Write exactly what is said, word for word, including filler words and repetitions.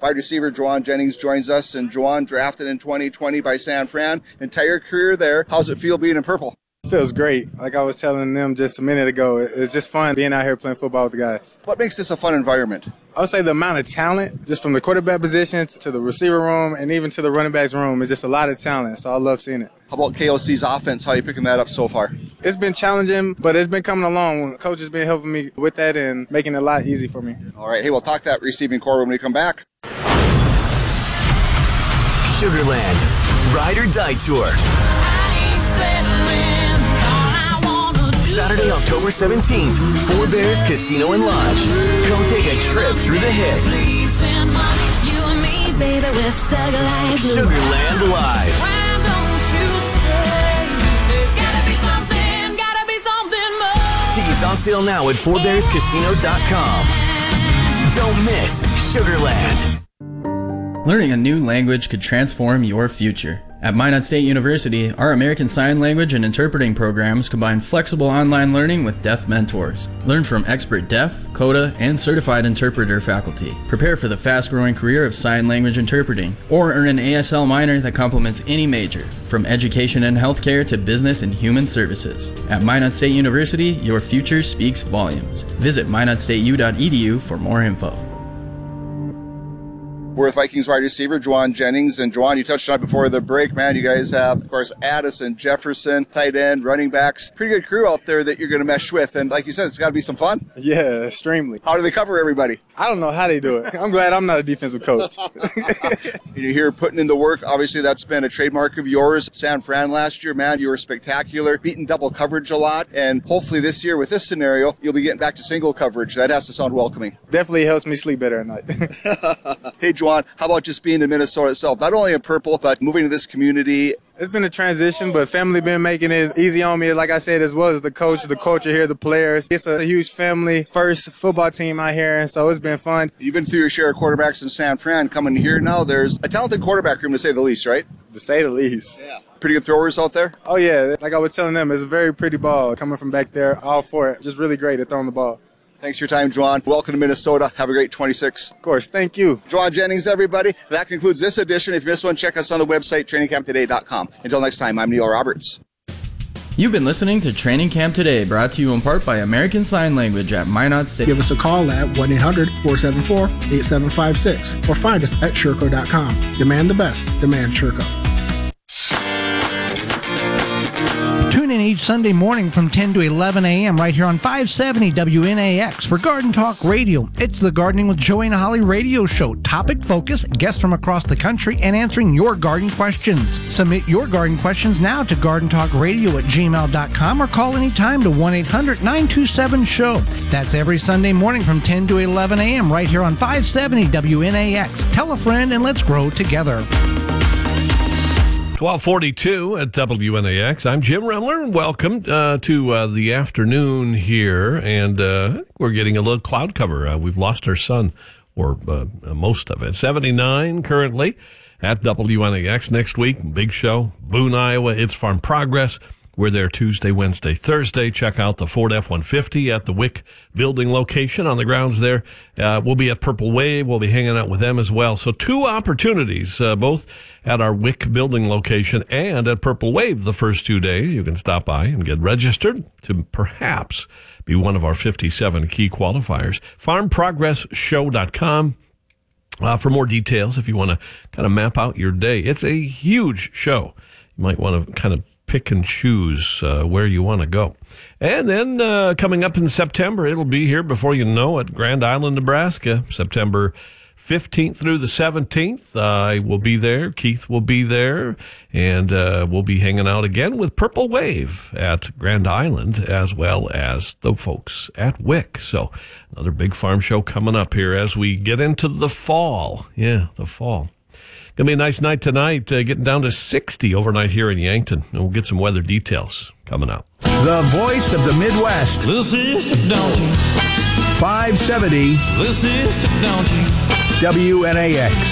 Wide receiver Juwan Jennings joins us, and Juwan drafted in twenty twenty by San Fran. Entire career there. How's it feel being in purple? Feels great. Like I was telling them just a minute ago, it's just fun being out here playing football with the guys. What makes this a fun environment? I would say the amount of talent, just from the quarterback position to the receiver room and even to the running backs room, is just a lot of talent. So I love seeing it. How about K O C's offense? How are you picking that up so far? It's been challenging, but it's been coming along. Coach has been helping me with that and making it a lot easy for me. All right. Hey, we'll talk that receiving core when we come back. Sugarland Ride or Die Tour. Saturday, October seventeenth, Four Bears Casino and Lodge. Come take a trip through the hits. Sugarland Live. Tickets on sale now at four bears casino dot com. Don't miss Sugarland. Learning a new language could transform your future. At Minot State University, our American Sign Language and Interpreting programs combine flexible online learning with deaf mentors. Learn from expert deaf, CODA, and certified interpreter faculty. Prepare for the fast-growing career of sign language interpreting, or earn an A S L minor that complements any major, from education and healthcare to business and human services. At Minot State University, your future speaks volumes. Visit minot state u dot e d u for more info. We're with Vikings wide receiver Juwan Jennings. And Juwan, you touched on it before the break, man. You guys have, of course, Addison, Jefferson, tight end, running backs. Pretty good crew out there that you're going to mesh with. And like you said, it's got to be some fun. Yeah, extremely. How do they cover everybody? I don't know how they do it. I'm glad I'm not a defensive coach. You're here putting in the work. Obviously, that's been a trademark of yours. San Fran last year, man, you were spectacular, beating double coverage a lot. And hopefully this year with this scenario, you'll be getting back to single coverage. That has to sound welcoming. Definitely helps me sleep better at night. Hey, Juwan, how about just being in Minnesota itself? Not only in purple, but moving to this community. It's been a transition, but family been making it easy on me, like I said, as well as the coach, the culture here, the players. It's a huge family-first football team out here, and so it's been fun. You've been through your share of quarterbacks in San Fran. Coming here now, there's a talented quarterback room, to say the least, right? To say the least. Yeah. Pretty good throwers out there? Oh, yeah. Like I was telling them, it's a very pretty ball coming from back there, all for it. Just really great at throwing the ball. Thanks for your time, Juwan. Welcome to Minnesota. Have a great twenty-six. Of course. Thank you. Juwan Jennings, everybody. That concludes this edition. If you missed one, check us on the website, training camp today dot com. Until next time, I'm Neil Roberts. You've been listening to Training Camp Today, brought to you in part by American Sign Language at Minot State. Give us a call at one eight hundred four seven four eight seven five six or find us at sherco dot com. Demand the best. Demand Sherco. Tune in each Sunday morning from ten to eleven a.m. right here on five seventy W N A X for Garden Talk Radio. It's the Gardening with Joey and Holly radio show. Topic focus, guests from across the country, and answering your garden questions. Submit your garden questions now to garden talk radio at gmail dot com or call anytime to one eight hundred nine two seven show. That's every Sunday morning from ten to eleven a.m. right here on five seventy W N A X. Tell a friend and let's grow together. twelve forty-two at W N A X. I'm Jim Remler, and welcome uh, to uh, the afternoon here. And uh, we're getting a little cloud cover. Uh, we've lost our sun, or uh, most of it. seventy-nine currently at W N A X. Next week, big show, Boone, Iowa. It's Farm Progress. We're there Tuesday, Wednesday, Thursday. Check out the Ford F one fifty at the Wick building location on the grounds there. Uh, we'll be at Purple Wave. We'll be hanging out with them as well. So two opportunities, uh, both at our Wick building location and at Purple Wave the first two days. You can stop by and get registered to perhaps be one of our fifty-seven key qualifiers. farm progress show dot com. Uh, for more details, if you want to kind of map out your day. It's a huge show. You might want to kind of pick and choose uh, where you want to go. And then uh, coming up in September, it'll be here before you know it, Grand Island, Nebraska, September fifteenth through the seventeenth. Uh, I will be there. Keith will be there. And uh, we'll be hanging out again with Purple Wave at Grand Island, as well as the folks at Wick. So another big farm show coming up here as we get into the fall. Yeah, the fall. Going to be a nice night tonight, uh, getting down to sixty overnight here in Yankton. And we'll get some weather details coming up. The voice of the Midwest. Little sister, don't you? five seventy. Little sister, don't you? W N A X.